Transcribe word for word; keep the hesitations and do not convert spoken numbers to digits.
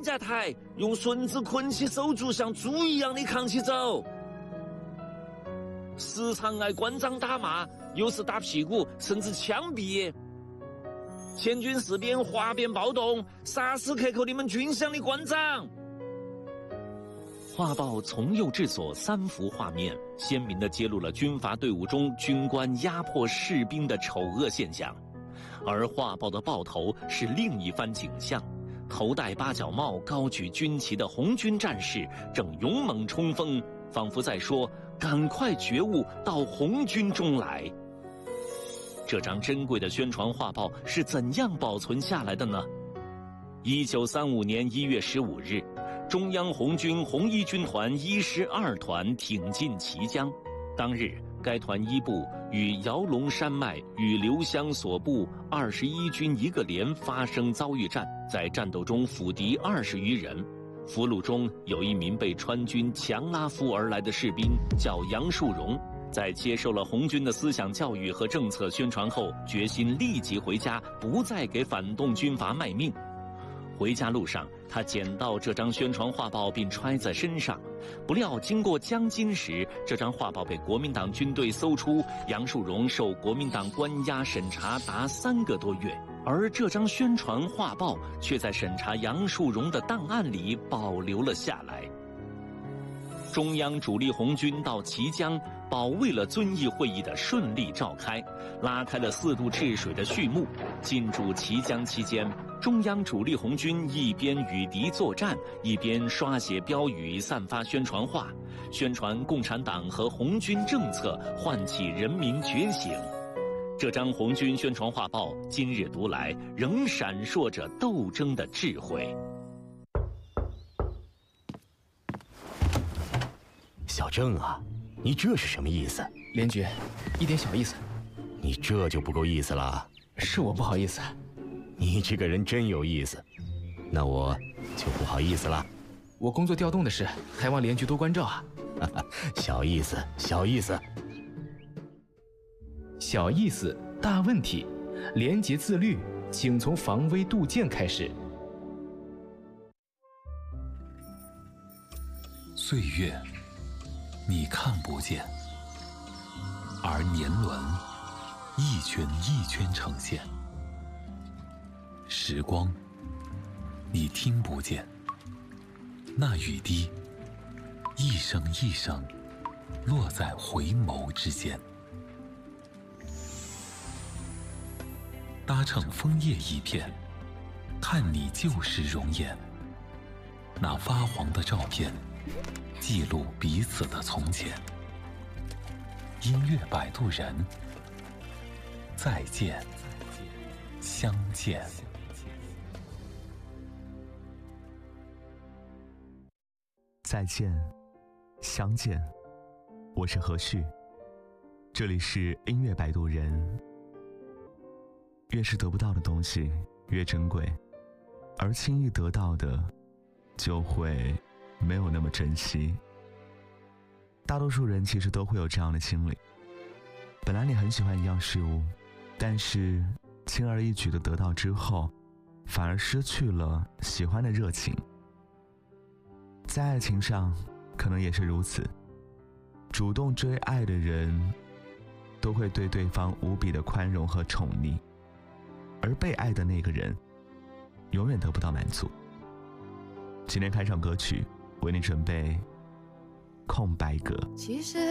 架台，用绳子捆起手足，像猪一样的扛起走。时常挨官长打骂，有时打屁股，甚至枪毙。前军士兵哗变暴动，杀死克扣你们军饷的官长。画报从右至左三幅画面，鲜明地揭露了军阀队伍中军官压迫士兵的丑恶现象。而画报的报头是另一番景象，头戴八角帽、高举军旗的红军战士正勇猛冲锋，仿佛在说：“赶快觉悟，到红军中来。”这张珍贵的宣传画报是怎样保存下来的呢？一九三五年一月十五日，中央红军红一军团一师二团挺进綦江。当日，该团一部与姚龙山脉与刘湘所部二十一军一个连发生遭遇战，在战斗中俘敌二十余人。俘虏中有一名被川军强拉夫而来的士兵，叫杨树荣。在接受了红军的思想教育和政策宣传后，决心立即回家，不再给反动军阀卖命。回家路上，他捡到这张宣传画报并揣在身上，不料经过江津时，这张画报被国民党军队搜出，杨树荣受国民党关押审查达三个多月，而这张宣传画报却在审查杨树荣的档案里保留了下来。中央主力红军到綦江，保卫了遵义会议的顺利召开，拉开了四渡治水的序幕。进驻綦江期间，中央主力红军一边与敌作战，一边刷写标语、散发宣传画，宣传共产党和红军政策，唤起人民觉醒。这张红军宣传画报，今日读来仍闪烁着斗争的智慧。 小郑啊，你这是什么意思？ 连局，一点小意思。 你这就不够意思了。 是我不好意思。 你这个人真有意思，那我就不好意思了。 我工作调动的事，还望连局多关照啊。 小意思，小意思。 小意思，大问题。廉洁自律，请从防微杜渐开始。 岁月你看不见，而年轮一圈一圈呈现。时光你听不见，那雨滴一声一声落在回眸之间。搭乘枫叶一片，看你旧时容颜。那发黄的照片，记录彼此的从前。音乐摆渡人，再见，相见。 再见，相见。我是何旭，这里是音乐摆渡人。越是得不到的东西越珍贵，而轻易得到的就会没有那么珍惜。大多数人其实都会有这样的经历，本来你很喜欢一样事物，但是轻而易举的得到之后，反而失去了喜欢的热情。在爱情上可能也是如此，主动追爱的人都会对对方无比的宽容和宠溺，而被爱的那个人永远得不到满足。今天开场歌曲为你准备空白格。 其实